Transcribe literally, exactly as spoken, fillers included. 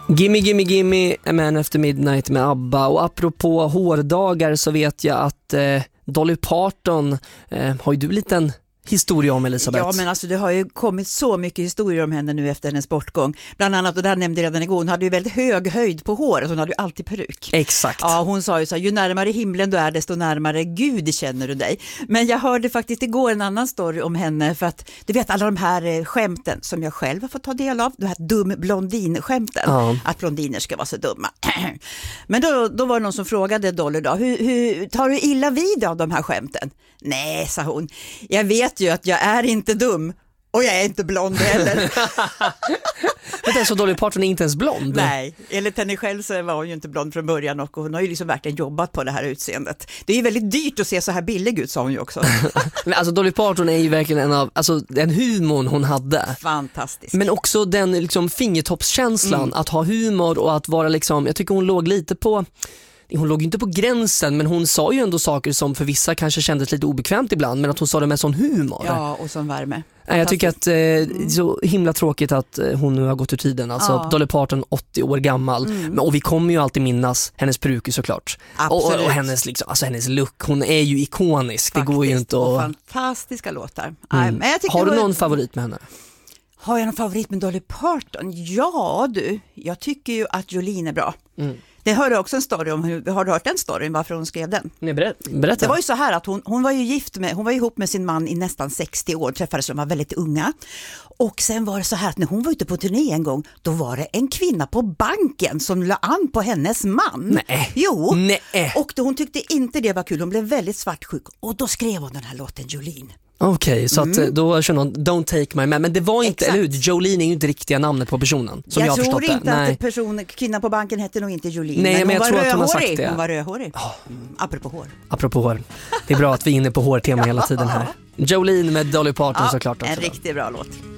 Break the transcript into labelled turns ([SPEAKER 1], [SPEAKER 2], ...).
[SPEAKER 1] Gimme, gimme, gimme, A Man After Midnight med ABBA. Och apropå hårdagar så vet jag att eh, Dolly Parton eh, har ju du en liten historia om, Elisabeth.
[SPEAKER 2] Ja, men alltså det har ju kommit så mycket historier om henne nu efter hennes bortgång. Bland annat, och det här nämnde jag redan igår, hon hade ju väldigt hög höjd på håret. Hon hade ju alltid peruk.
[SPEAKER 1] Exakt.
[SPEAKER 2] Ja, hon sa ju så här, ju närmare himlen du är desto närmare Gud känner du dig. Men jag hörde faktiskt igår en annan story om henne, för att du vet alla de här eh, skämten som jag själv har fått ta del av, de här dum blondin-skämten,
[SPEAKER 1] ja.
[SPEAKER 2] Att blondiner ska vara så dumma. Men då, då var det någon som frågade Dolly då, hur, hur tar du illa vid av de här skämten? Nej, sa hon, jag vet ju att jag är inte dum och jag är inte blond heller.
[SPEAKER 1] Men så Dolly Parton är inte ens blond?
[SPEAKER 2] Nej, enligt henne själv så var hon ju inte blond från början, och hon har ju liksom verkligen jobbat på det här utseendet. Det är ju väldigt dyrt att se så här billig ut, sa hon ju också.
[SPEAKER 1] Men alltså Dolly Parton är ju verkligen en av, alltså den humorn hon hade.
[SPEAKER 2] Fantastiskt.
[SPEAKER 1] Men också den liksom fingertoppskänslan, mm. att ha humor och att vara liksom, jag tycker hon låg lite på, hon låg ju inte på gränsen, men hon sa ju ändå saker som för vissa kanske kändes lite obekvämt ibland, men att hon sa det med sån humor.
[SPEAKER 2] Ja, och sån värme.
[SPEAKER 1] Jag tycker att eh, det är så himla tråkigt att eh, hon nu har gått ur tiden. Alltså
[SPEAKER 2] ja.
[SPEAKER 1] Dolly Parton, åttio år gammal. Mm. Men, och vi kommer ju alltid minnas hennes peruker såklart. Och, och, och hennes, liksom, alltså hennes look, hon är ju ikonisk. Faktiskt, det går ju inte att...
[SPEAKER 2] och fantastiska låtar.
[SPEAKER 1] Mm.
[SPEAKER 2] Nej, men jag
[SPEAKER 1] har du
[SPEAKER 2] var...
[SPEAKER 1] någon favorit med henne?
[SPEAKER 2] Har jag någon favorit med Dolly Parton? Ja du, jag tycker ju att Jolene är bra. Mm. Det hörde också en story om, hur, har du hört den storyn, varför hon skrev den?
[SPEAKER 1] Nej, berätta. berätta.
[SPEAKER 2] Det var ju så här att hon, hon var ju gift med, hon var ihop med sin man i nästan sextio år, träffades, de var väldigt unga. Och sen var det så här att när hon var ute på turné en gång, då var det en kvinna på banken som la an på hennes man.
[SPEAKER 1] Nej.
[SPEAKER 2] Jo.
[SPEAKER 1] Nej.
[SPEAKER 2] Och då, hon tyckte inte det var kul, hon blev väldigt svartsjuk, och då skrev hon den här låten Jolene.
[SPEAKER 1] Okej, okay, så
[SPEAKER 2] mm.
[SPEAKER 1] att då känner hon Don't take my man. Men det var inte,
[SPEAKER 2] Exakt.
[SPEAKER 1] eller hur? Jolene är ju inte riktiga namnet på personen, som jag, jag har förstått det.
[SPEAKER 2] Jag tror inte
[SPEAKER 1] Nej.
[SPEAKER 2] att person, kvinnan på banken hette nog inte Jolene.
[SPEAKER 1] Nej, men, men jag
[SPEAKER 2] hon
[SPEAKER 1] tror
[SPEAKER 2] var
[SPEAKER 1] att hon har sagt det.
[SPEAKER 2] Hon var rödhårig.
[SPEAKER 1] Oh.
[SPEAKER 2] Mm, apropå hår.
[SPEAKER 1] Apropå hår. Det är bra att vi är inne på hårtema hela tiden här. Jolene med Dolly Parton, ja, såklart också.
[SPEAKER 2] En riktigt bra låt.